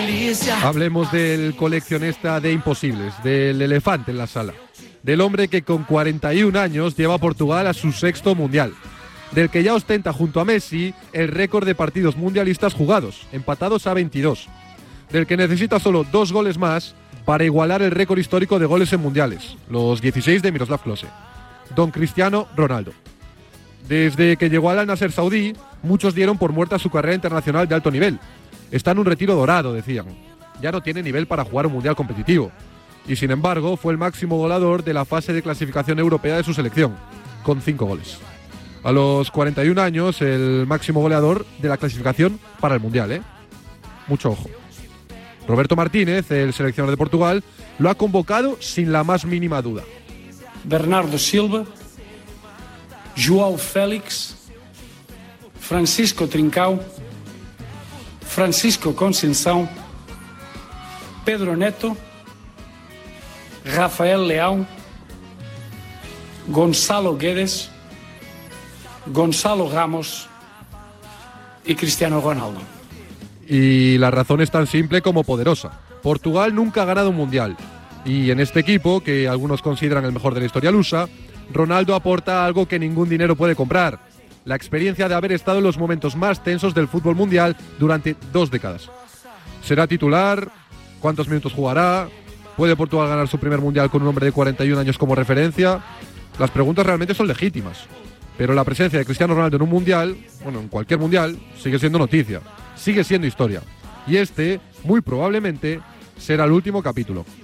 Hablemos del coleccionista de imposibles, del elefante en la sala, del hombre que con 41 años lleva a Portugal a su sexto mundial, del que ya ostenta junto a Messi el récord de partidos mundialistas jugados, empatados a 22, del que necesita solo 2 goles más para igualar el récord histórico de goles en mundiales, los 16 de Miroslav Klose, don Cristiano Ronaldo. Desde que llegó al Al-Nassr saudí, muchos dieron por muerta su carrera internacional de alto nivel. Está en un retiro dorado, decían. Ya no tiene nivel para jugar un mundial competitivo. Y sin embargo, fue el máximo goleador de la fase de clasificación europea de su selección, con 5 goles. A los 41 años, el máximo goleador de la clasificación para el mundial, ¿eh? Mucho ojo. Roberto Martínez, el seleccionador de Portugal, lo ha convocado sin la más mínima duda. Bernardo Silva, João Félix, Francisco Trincão, Francisco Conceição, Pedro Neto, Rafael Leão, Gonçalo Guedes, Gonçalo Ramos y Cristiano Ronaldo. Y la razón es tan simple como poderosa. Portugal nunca ha ganado un mundial. Y en este equipo, que algunos consideran el mejor de la historia lusa, Ronaldo aporta algo que ningún dinero puede comprar: la experiencia de haber estado en los momentos más tensos del fútbol mundial durante 2 décadas. ¿Será titular? ¿Cuántos minutos jugará? ¿Puede Portugal ganar su primer mundial con un hombre de 41 años como referencia? Las preguntas realmente son legítimas. Pero la presencia de Cristiano Ronaldo en un mundial, bueno, en cualquier mundial, sigue siendo noticia, sigue siendo historia. Y este, muy probablemente, será el último capítulo.